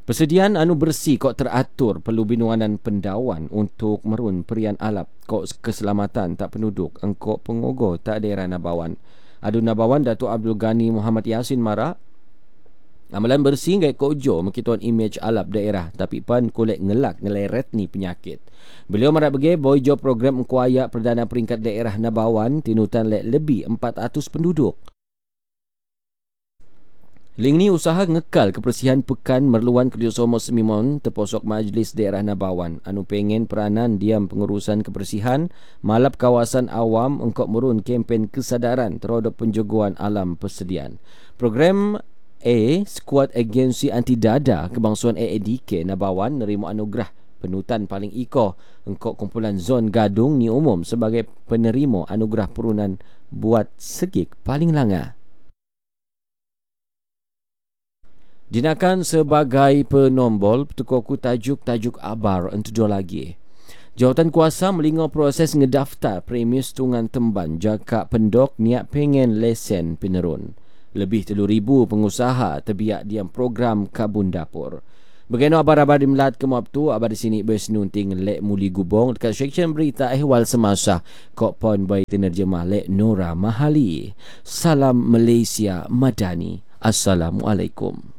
Persediaan anu bersih kok teratur perlu binuanan pendawan untuk merun perian alap kok keselamatan tak penduduk engkok pengogo tak daerah Nabawan. Adu Nabawan Datuk Abdul Ghani Muhammad Yasin Mara amalan bersih ngai kojo mengituan image alap daerah tapi pan kolek ngelak ngeleret ni penyakit. Beliau marak bagi boyjo program engkuaya Perdana Peringkat Daerah Nabawan tinutan lebih 400 penduduk. Ling ni usaha ngekal kebersihan pekan merluan kerjasama semimon terposok Majlis Daerah Nabawan anu pengen peranan diam pengurusan kebersihan malap kawasan awam engkau merun kempen kesadaran terhadap penjagaan alam persediaan. Program Skuad Agensi Anti Dada Kebangsuan AADK Nabawan nerima anugerah penutan paling iko engkau kumpulan zon Gadung ni umum sebagai penerima anugerah perunan buat segik paling langa. Dinakan sebagai penombol petukoku tajuk-tajuk abar entujuh lagi. Jawatan kuasa melingau proses ngedaftar premis tungan temban jaka pendok niat pengen lesen penerun. Lebih 3,000 pengusaha terbiak diam program kabun dapur. Bagaimana abar-abar di Melad ke Mabtu, abar di sini bersenunting lek muli gubong dekat seksyen berita ehwal semasa kok pon bayi penerjemah lek Nora Mahali. Salam Malaysia Madani. Assalamualaikum.